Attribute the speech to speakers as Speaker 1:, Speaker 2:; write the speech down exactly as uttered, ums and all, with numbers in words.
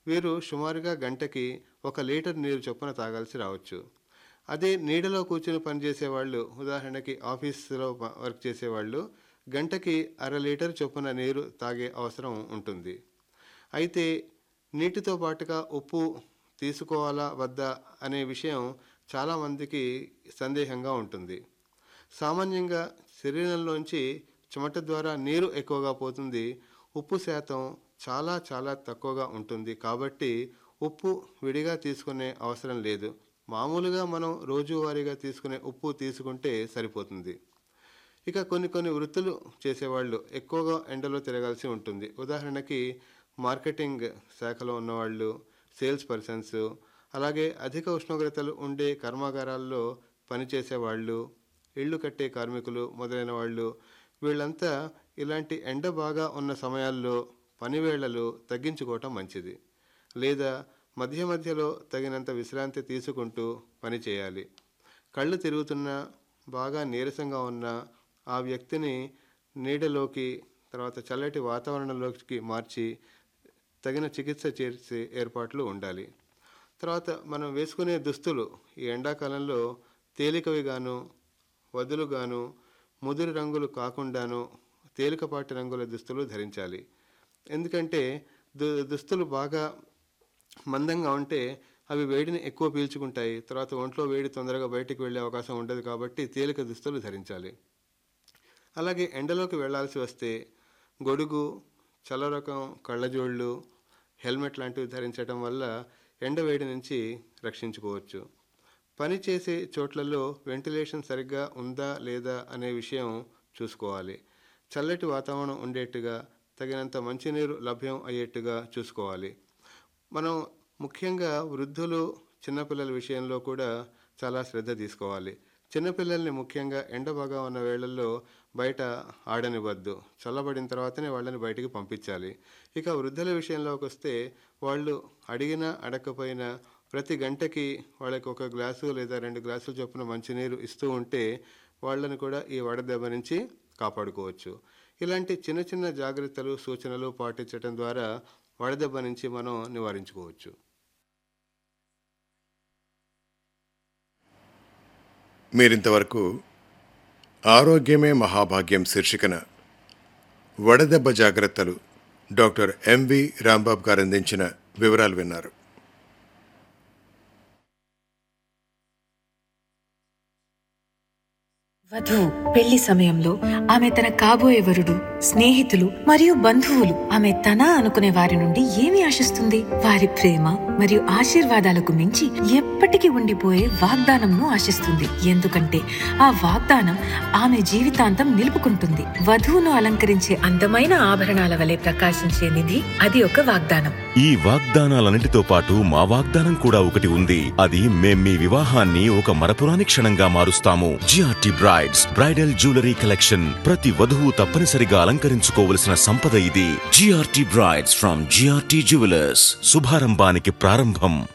Speaker 1: వీరు సుమారుగా గంటకి ఒక లీటర్ నీరు చొప్పున తాగాల్సి రావచ్చు. అదే నీడలో కూర్చొని పనిచేసేవాళ్ళు, ఉదాహరణకి ఆఫీసులో వర్క్ చేసేవాళ్ళు గంటకి అర లీటర్ చొప్పున నీరు తాగే అవసరం ఉంటుంది. అయితే నీటితో పాటుగా ఉప్పు తీసుకోవాలా వద్దా అనే విషయం చాలామందికి సందేహంగా ఉంటుంది. సామాన్యంగా శరీరంలోంచి చెమట ద్వారా నీరు ఎక్కువగా పోతుంది, ఉప్పు శాతం చాలా చాలా తక్కువగా ఉంటుంది. కాబట్టి ఉప్పు విడిగా తీసుకునే అవసరం లేదు. మామూలుగా మనం రోజువారీగా తీసుకునే ఉప్పు తీసుకుంటే సరిపోతుంది. ఇక కొన్ని కొన్ని వృత్తులు చేసేవాళ్ళు ఎక్కువగా ఎండలో తిరగాల్సి ఉంటుంది. ఉదాహరణకి మార్కెటింగ్ శాఖలో ఉన్నవాళ్ళు, సేల్స్ పర్సన్స్, అలాగే అధిక ఉష్ణోగ్రతలు ఉండే కర్మాగారాల్లో పనిచేసేవాళ్ళు, ఇళ్ళు కట్టే కార్మికులు మొదలైన వాళ్ళు, వీళ్ళంతా ఇలాంటి ఎండ బాగా ఉన్న సమయాల్లో పనివేళలు తగ్గించుకోవటం మంచిది. లేదా మధ్య మధ్యలో తగినంత విశ్రాంతి తీసుకుంటూ పని చేయాలి. కళ్ళు తిరుగుతున్నా, బాగా నీరసంగా ఉన్న ఆ వ్యక్తిని నీడలోకి, తర్వాత చల్లటి వాతావరణంలోకి మార్చి తగిన చికిత్స చేసే ఏర్పాట్లు ఉండాలి. తర్వాత మనం వేసుకునే దుస్తులు ఈ ఎండాకాలంలో తేలికవిగాను, వదులుగాను, ముదురు రంగులు కాకుండాను తేలికపాటి రంగుల దుస్తులు ధరించాలి. ఎందుకంటే దు దుస్తులు బాగా మందంగా ఉంటే అవి వేడిని ఎక్కువ పీల్చుకుంటాయి. తర్వాత ఒంట్లో వేడి తొందరగా బయటికి వెళ్ళే అవకాశం ఉండదు. కాబట్టి తేలిక దుస్తులు ధరించాలి. అలాగే ఎండలోకి వెళ్ళాల్సి వస్తే గొడుగు, చల్లరకం కళ్ళజోళ్ళు, హెల్మెట్ లాంటివి ధరించడం వల్ల ఎండ వేడి నుంచి రక్షించుకోవచ్చు. పని చేసే చోట్లలో వెంటిలేషన్ సరిగ్గా ఉందా లేదా అనే విషయం చూసుకోవాలి. చల్లటి వాతావరణం ఉండేట్టుగా, తగినంత మంచినీరు లభ్యం అయ్యేట్టుగా చూసుకోవాలి. మనం ముఖ్యంగా వృద్ధులు, చిన్నపిల్లల విషయంలో కూడా చాలా శ్రద్ధ తీసుకోవాలి. చిన్నపిల్లల్ని ముఖ్యంగా ఎండ బాగా ఉన్న వేళల్లో బయట ఆడనివ్వద్దు. చల్లబడిన తర్వాతనే వాళ్ళని బయటికి పంపించాలి. ఇక వృద్ధుల విషయంలోకి వస్తే వాళ్ళు అడిగినా అడగకపోయినా ప్రతి గంటకి వాళ్ళకి ఒక గ్లాసు లేదా రెండు గ్లాసులు చొప్పున మంచినీరు ఇస్తూ ఉంటే వాళ్ళని కూడా ఈ వడదెబ్బ నుంచి కాపాడుకోవచ్చు. ఇలాంటి చిన్న చిన్న జాగ్రత్తలు, సూచనలు పాటించడం ద్వారా వడదెబ్బ నుంచి మనం నివారించుకోవచ్చు.
Speaker 2: మీరింతవరకు ఆరోగ్యమే మహాభాగ్యం శీర్షికన వడదెబ్బ జాగ్రత్తలు డాక్టర్ ఎంవి రాంబాబు గారు అందించిన వివరాలు విన్నారు.
Speaker 3: వధువు పెళ్లి సమయంలో ఆమె తన కాబోయే వరుడు, స్నేహితులు మరియు బంధువులు ఆమె తన అనుకునే వారి నుండి ఏమి ఆశిస్తుంది? వారి ప్రేమ మరియు ఆశీర్వాదాలకు మించి ఎప్పటికీ ఉండిపోయే వాగ్దానంను ఆశిస్తుంది. ఎందుకంటే ఆ వాగ్దానం ఆమె జీవితాంతం నిలుపుకుంటుంది. వధువును అలంకరించే అందమైన ఆభరణాల వలె ప్రకాశించే నిధి, అది ఒక వాగ్దానం.
Speaker 4: ఈ వాగ్దానాలన్నిటితో పాటు మా వాగ్దానం కూడా ఒకటి ఉంది. అది మేం మీ వివాహాన్ని ఒక మరపురాని క్షణంగా మారుస్తాము. GRT brides bridal jewellery collection. ప్రతి వధువు తప్పనిసరిగా అలంకరించుకోవలసిన సంపద ఇది. GRT brides from GRT jewellers. శుభారంభానికి ప్రారంభం.